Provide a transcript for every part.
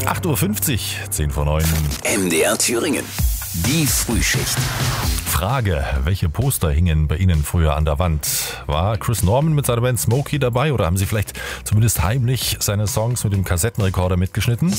8.50 Uhr, 10 vor 9. MDR Thüringen. Die Frühschicht. Frage, welche Poster hingen bei Ihnen früher an der Wand? War Chris Norman mit seiner Band Smokey dabei oder haben Sie vielleicht zumindest heimlich seine Songs mit dem Kassettenrekorder mitgeschnitten?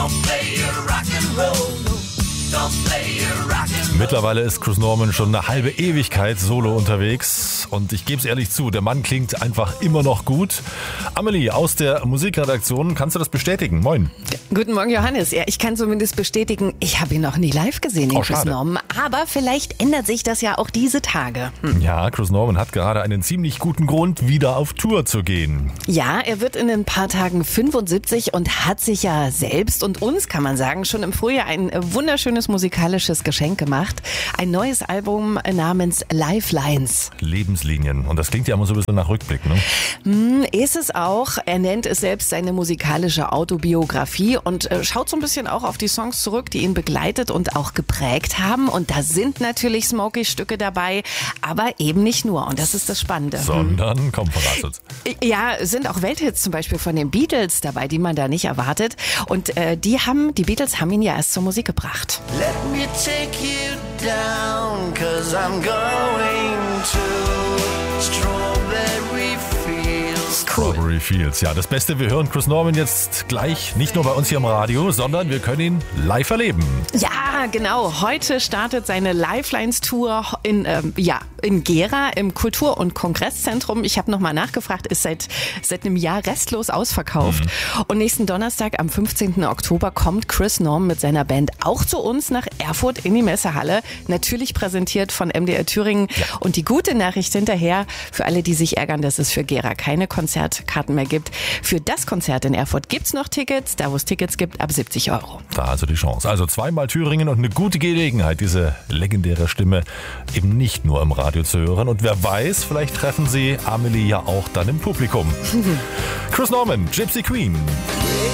Mittlerweile ist Chris Norman schon eine halbe Ewigkeit solo unterwegs und ich gebe es ehrlich zu, der Mann klingt einfach immer noch gut. Amelie aus der Musikredaktion, kannst du das bestätigen? Moin. Guten Morgen, Johannes. Ja, ich kann zumindest bestätigen, ich habe ihn noch nie live gesehen, den Chris Norman. Aber vielleicht ändert sich das ja auch diese Tage. Ja, Chris Norman hat gerade einen ziemlich guten Grund, wieder auf Tour zu gehen. Ja, er wird in ein paar Tagen 75 und hat sich ja selbst und uns, kann man sagen, schon im Frühjahr ein wunderschönes musikalisches Geschenk gemacht. Ein neues Album namens Lifelines. Lebenslinien. Und das klingt ja immer so ein bisschen nach Rückblick, ne? Ist es auch. Er nennt es selbst seine musikalische Autobiografie und schaut so ein bisschen auch auf die Songs zurück, die ihn begleitet und auch geprägt haben. Und da sind natürlich Smokey-Stücke dabei, aber eben nicht nur. Und das ist das Spannende. Sondern, komm, verrat uns. Ja, sind auch Welthits zum Beispiel von den Beatles dabei, die man da nicht erwartet. Und die Beatles haben ihn ja erst zur Musik gebracht. Let me take you down, 'cause I'm going to Strawberry Fields. Strawberry Fields, ja, das Beste, wir hören Chris Norman jetzt gleich nicht nur bei uns hier im Radio, sondern wir können ihn live erleben. Ja, genau. Heute startet seine Lifelines-Tour in Gera im Kultur- und Kongresszentrum. Ich habe nochmal nachgefragt, ist seit einem Jahr restlos ausverkauft. Und nächsten Donnerstag am 15. Oktober kommt Chris Norman mit seiner Band auch zu uns nach Erfurt in die Messehalle. Natürlich präsentiert von MDR Thüringen. Ja. Und die gute Nachricht hinterher, für alle, die sich ärgern, dass es für Gera keine Konzertkarten mehr gibt. Für das Konzert in Erfurt gibt's noch Tickets. Da, wo es Tickets gibt, ab 70 €. Da also die Chance. Also zweimal Thüringen und eine gute Gelegenheit, diese legendäre Stimme eben nicht nur im Radio zu hören. Und wer weiß, vielleicht treffen Sie Amelie ja auch dann im Publikum. Chris Norman, Gypsy Queen.